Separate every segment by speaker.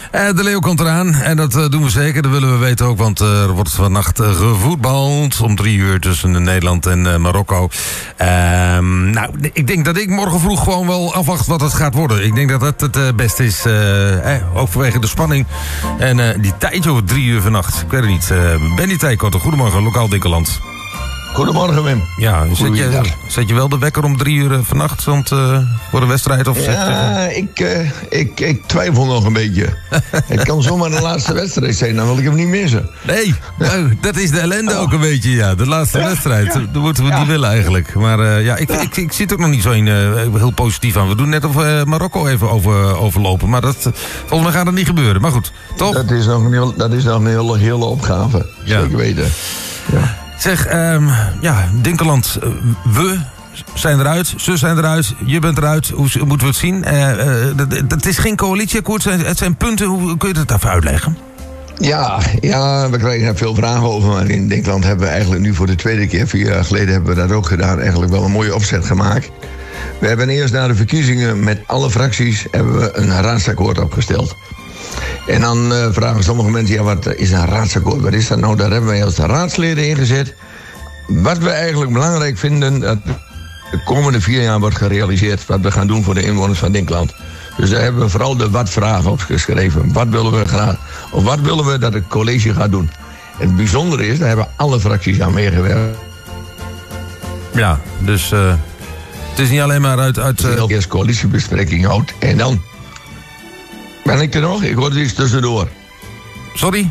Speaker 1: De Leeuw komt eraan en dat doen we zeker. Dat willen we weten ook, want er wordt vannacht gevoetbald om 3 uur tussen Nederland en Marokko. Nou, ik denk dat ik morgen vroeg gewoon wel afwacht wat het gaat worden. Ik denk dat dat het beste is, ook vanwege de spanning. En die tijd, joh, 3 uur vannacht. Ik weet het niet. Benny Tijkotter, goedemorgen, Lokaal Dinkeland.
Speaker 2: Goedemorgen, Wim.
Speaker 1: Ja, zet je wel de wekker om 3 uur vannacht voor de wedstrijd? Of
Speaker 2: ja, ik twijfel nog een beetje. Het kan zomaar de laatste wedstrijd zijn, dan wil ik hem niet missen.
Speaker 1: Nee, nou, dat is de ellende ook een beetje, ja. De laatste wedstrijd, dat moeten we niet willen eigenlijk. Maar ik zit ook nog niet zo heel positief aan. We doen net of Marokko even overlopen, maar volgens mij gaat dat niet gebeuren. Maar goed, toch?
Speaker 2: Dat is nog een hele opgave, zeker weten. Ja.
Speaker 1: Zeg, Dinkeland, we zijn eruit, ze zijn eruit, je bent eruit. Hoe moeten we het zien? Het is geen coalitieakkoord, het zijn punten. Hoe kun je dat even uitleggen?
Speaker 2: Ja, we krijgen er veel vragen over. Maar in Dinkeland hebben we eigenlijk nu voor de tweede keer, 4 jaar geleden hebben we dat ook gedaan, eigenlijk wel een mooie opzet gemaakt. We hebben eerst na de verkiezingen met alle fracties hebben we een raadsakkoord opgesteld. En dan vragen sommige mensen, wat is een raadsakkoord? Wat is dat nou? Daar hebben wij als de raadsleden ingezet. Wat we eigenlijk belangrijk vinden, dat de komende 4 jaar wordt gerealiseerd wat we gaan doen voor de inwoners van Dinkeland. Dus daar hebben we vooral de wat-vragen opgeschreven. Wat willen we graag? Of wat willen we dat het college gaat doen? En het bijzondere is, daar hebben alle fracties aan meegewerkt.
Speaker 1: Ja, dus het is niet alleen maar uit
Speaker 2: eerst coalitiebespreking houdt en dan... Ben ik er nog? Ik hoorde iets tussendoor.
Speaker 1: Sorry?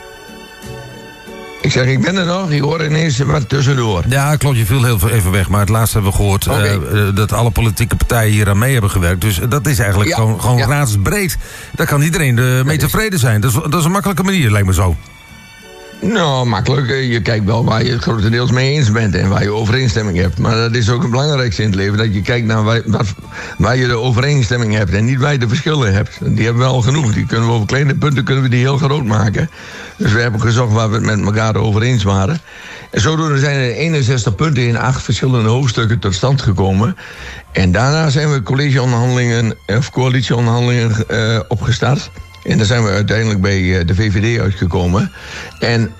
Speaker 2: Ik zeg, ik ben er nog. Ik hoor ineens wat tussendoor.
Speaker 1: Ja, klopt. Je viel heel even weg. Maar het laatste hebben we gehoord dat alle politieke partijen hier aan mee hebben gewerkt. Dus dat is eigenlijk gewoon raadsbreed. Daar kan iedereen mee tevreden zijn. Dat is een makkelijke manier, lijkt me zo.
Speaker 2: Nou, makkelijk. Je kijkt wel waar je het grotendeels mee eens bent en waar je overeenstemming hebt. Maar dat is ook het belangrijkste in het leven. Dat je kijkt naar waar je de overeenstemming hebt en niet waar je de verschillen hebt. Die hebben we al genoeg. Die kunnen we over kleine punten die heel groot maken. Dus we hebben gezocht waar we het met elkaar over eens waren. En zodoende zijn er 61 punten in 8 verschillende hoofdstukken tot stand gekomen. En daarna zijn we coalitieonderhandelingen opgestart. En daar zijn we uiteindelijk bij de VVD uitgekomen. En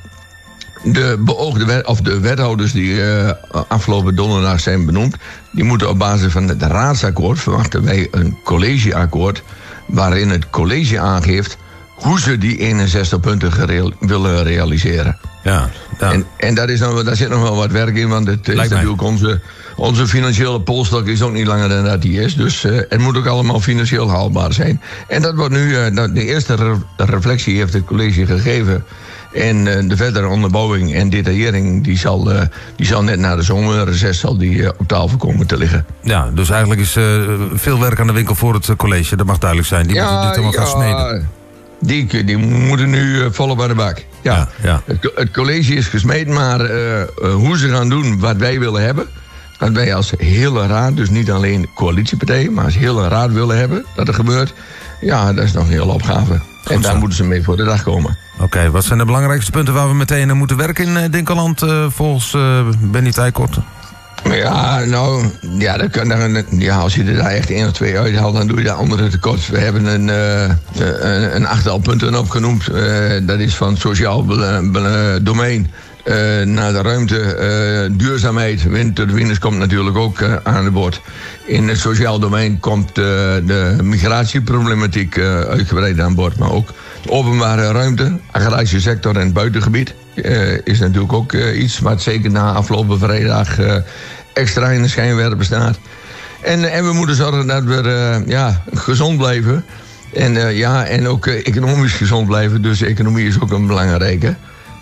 Speaker 2: de wethouders die afgelopen donderdag zijn benoemd, die moeten op basis van het raadsakkoord, verwachten wij een collegeakkoord, waarin het college aangeeft hoe ze die 61 punten willen realiseren. Ja. En daar zit nog wel wat werk in, want het is natuurlijk onze financiële polstok is ook niet langer dan dat die is. Dus het moet ook allemaal financieel haalbaar zijn. En dat wordt nu, de eerste reflectie heeft het college gegeven. En de verdere onderbouwing en detaillering, die zal net na de zomerreces op tafel komen te liggen. Ja, dus eigenlijk is veel werk aan de winkel voor het college. Dat mag duidelijk zijn. Die moeten dit allemaal gaan smeden. Die moeten nu volop aan de bak. Ja. Het college is gesmeed, maar hoe ze gaan doen wat wij willen hebben, wat wij als hele raad, dus niet alleen coalitiepartij, maar als hele raad willen hebben, dat er gebeurt, ja, dat is nog een hele opgave. En daar moeten ze mee voor de dag komen. Oké, wat zijn de belangrijkste punten waar we meteen aan moeten werken in Dinkeland volgens Benny Tijkotter? Ja, als je er daar echt 1 of 2 uithaalt, dan doe je daar andere tekort. We hebben een 8-tal punten opgenoemd. Dat is van sociaal domein naar de ruimte, duurzaamheid, windturbines komt natuurlijk ook aan de bod. In het sociaal domein komt de migratieproblematiek uitgebreid aan bod, maar ook de openbare ruimte, agrarische sector en het buitengebied is natuurlijk ook iets wat zeker na afgelopen vrijdag extra in de schijnwerper staat. En we moeten zorgen dat we gezond blijven. En ook economisch gezond blijven. Dus economie is ook een belangrijke.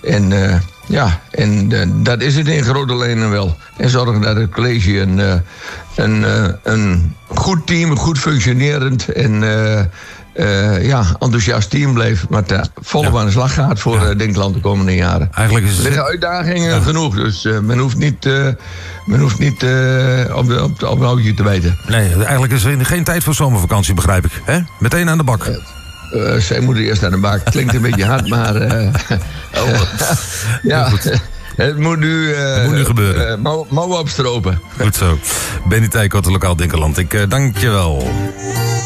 Speaker 2: En dat is het in grote lijnen wel. En zorgen dat het college een goed team, een goed functionerend en enthousiast team blijft, maar volop aan de slag gaat voor Dinkeland de komende jaren. Eigenlijk is het... Er liggen uitdagingen genoeg, dus men hoeft niet op de houtje te bijten. Nee, eigenlijk is er geen tijd voor zomervakantie, begrijp ik. Hè? Meteen aan de bak. Zij moeten eerst aan de bak. Klinkt een beetje hard, maar... Het moet nu gebeuren. Mouwen opstropen. Goed zo. Benny Tijkotter, Lokaal Dinkeland. Ik dank je wel.